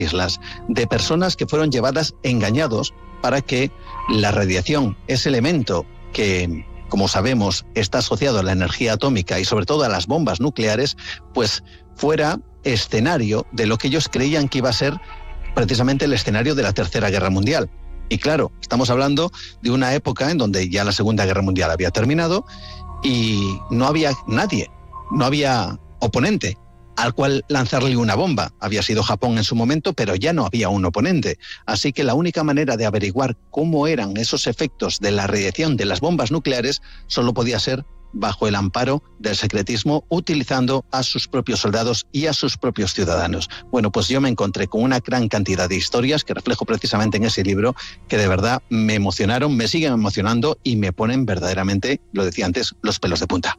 islas de personas que fueron llevadas engañados para que la radiación, ese elemento que, como sabemos, está asociado a la energía atómica y sobre todo a las bombas nucleares, pues fuera escenario de lo que ellos creían que iba a ser precisamente el escenario de la Tercera Guerra Mundial. Y claro, estamos hablando de una época en donde ya la Segunda Guerra Mundial había terminado y no había nadie, no había oponente al cual lanzarle una bomba. Había sido Japón en su momento, pero ya no había un oponente. Así que la única manera de averiguar cómo eran esos efectos de la radiación de las bombas nucleares solo podía ser bajo el amparo del secretismo, utilizando a sus propios soldados y a sus propios ciudadanos. Bueno, pues yo me encontré con una gran cantidad de historias que reflejo precisamente en ese libro, que de verdad me emocionaron, me siguen emocionando y me ponen verdaderamente, lo decía antes, los pelos de punta.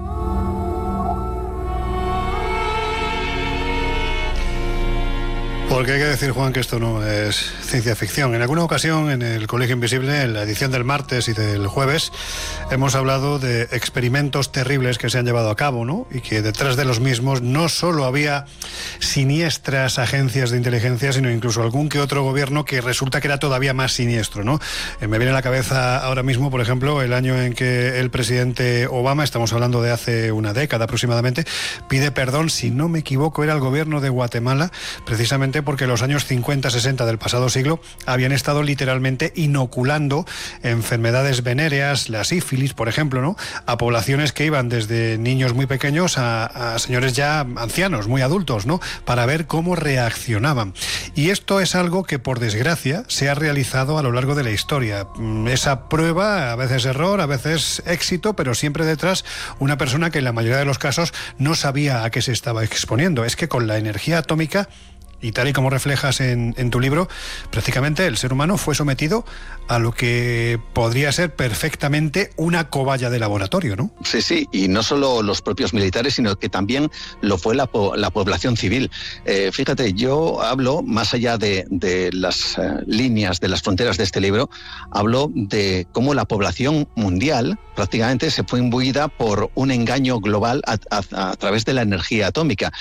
Porque hay que decir, Juan, que esto no es ciencia ficción. En alguna ocasión, en el Colegio Invisible, en la edición del martes y del jueves, hemos hablado de experimentos terribles que se han llevado a cabo, ¿no? Y que detrás de los mismos no solo había siniestras agencias de inteligencia, sino incluso algún que otro gobierno que resulta que era todavía más siniestro, ¿no? Me viene a la cabeza ahora mismo, por ejemplo, el año en que el presidente Obama, estamos hablando de hace una década aproximadamente, pide perdón, si no me equivoco, era el gobierno de Guatemala, precisamente porque los años 50-60 del pasado siglo habían estado literalmente inoculando enfermedades venéreas, la sífilis, por ejemplo, ¿no?, a poblaciones que iban desde niños muy pequeños a señores ya ancianos, muy adultos, ¿no?, para ver cómo reaccionaban. Y esto es algo que, por desgracia, se ha realizado a lo largo de la historia. Esa prueba, a veces error, a veces éxito, pero siempre detrás una persona que en la mayoría de los casos no sabía a qué se estaba exponiendo. Es que con la energía atómica, y tal y como reflejas en tu libro, prácticamente el ser humano fue sometido a lo que podría ser perfectamente una cobaya de laboratorio, ¿no? Sí, sí, y no solo los propios militares, sino que también lo fue la población civil. Fíjate, yo hablo, más allá de las líneas, de las fronteras de este libro, hablo de cómo la población mundial prácticamente se fue imbuida por un engaño global a través de la energía atómica.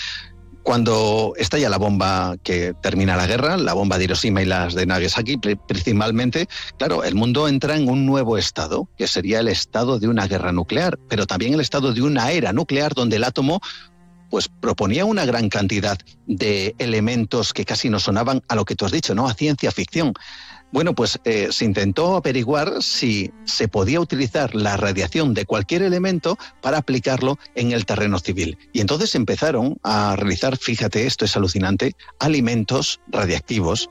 Cuando estalla la bomba que termina la guerra, la bomba de Hiroshima y las de Nagasaki, principalmente, claro, el mundo entra en un nuevo estado, que sería el estado de una guerra nuclear, pero también el estado de una era nuclear donde el átomo pues proponía una gran cantidad de elementos que casi no sonaban a lo que tú has dicho, ¿no?, a ciencia ficción. Bueno, pues se intentó averiguar si se podía utilizar la radiación de cualquier elemento para aplicarlo en el terreno civil. Y entonces empezaron a realizar, fíjate, esto es alucinante, alimentos radiactivos.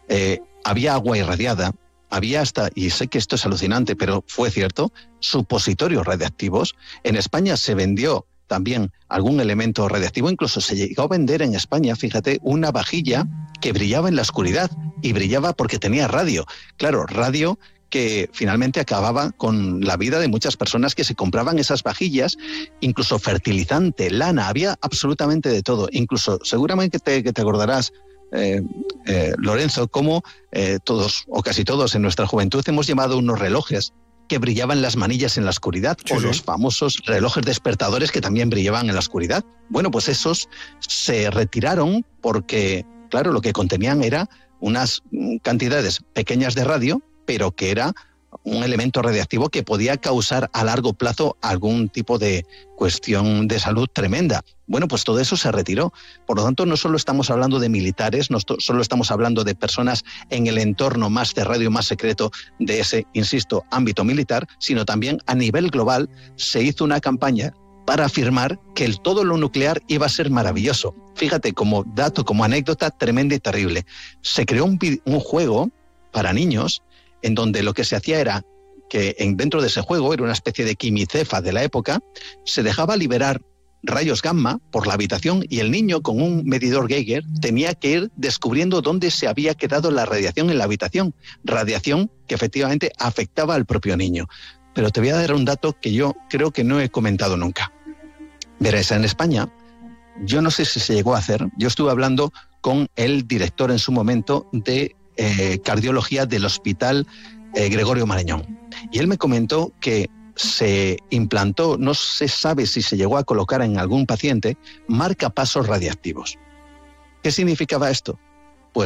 Había agua irradiada, había hasta, y sé que esto es alucinante, pero fue cierto, supositorios radiactivos. En España se vendió también algún elemento radiactivo, incluso se llegó a vender en España, fíjate, una vajilla que brillaba en la oscuridad, y brillaba porque tenía radio. Claro, radio que finalmente acababa con la vida de muchas personas que se compraban esas vajillas, incluso fertilizante, lana, había absolutamente de todo. Incluso, seguramente que te acordarás, Lorenzo, cómo todos o casi todos en nuestra juventud hemos llevado unos relojes que brillaban las manillas en la oscuridad, sí, o los famosos relojes despertadores que también brillaban en la oscuridad. Bueno, pues esos se retiraron porque, claro, lo que contenían era unas cantidades pequeñas de radio, pero que era un elemento radiactivo que podía causar a largo plazo algún tipo de cuestión de salud tremenda. Bueno, pues todo eso se retiró. Por lo tanto, no solo estamos hablando de militares, no solo estamos hablando de personas en el entorno más cerrado y más secreto de ese, insisto, ámbito militar, sino también a nivel global se hizo una campaña para afirmar que todo lo nuclear iba a ser maravilloso. Fíjate, como dato, como anécdota tremenda y terrible. Se creó un juego para niños en donde lo que se hacía era que dentro de ese juego, era una especie de quimicefa de la época, se dejaba liberar rayos gamma por la habitación y el niño con un medidor Geiger tenía que ir descubriendo dónde se había quedado la radiación en la habitación. Radiación que efectivamente afectaba al propio niño. Pero te voy a dar un dato que yo creo que no he comentado nunca. Verás, en España, yo no sé si se llegó a hacer, yo estuve hablando con el director en su momento de cardiología del Hospital Gregorio Marañón. Y él me comentó que se implantó, no se sabe si se llegó a colocar en algún paciente, marcapasos radiactivos. ¿Qué significaba esto?